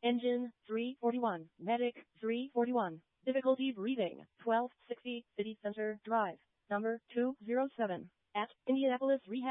Engine 341. Medic 341. Difficulty breathing 1260 City Center Drive. Number 207. At Indianapolis Rehab.